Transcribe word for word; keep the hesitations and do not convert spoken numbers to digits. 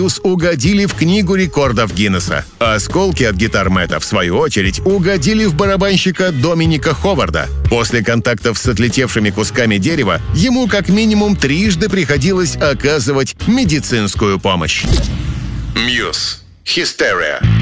Muse угодили в книгу рекордов Гиннесса. Осколки от гитар Мэтта, в свою очередь, угодили в барабанщика Доминика Ховарда. После контактов с отлетевшими кусками дерева ему как минимум трижды приходилось оказывать медицинскую помощь. Muse. Hysteria.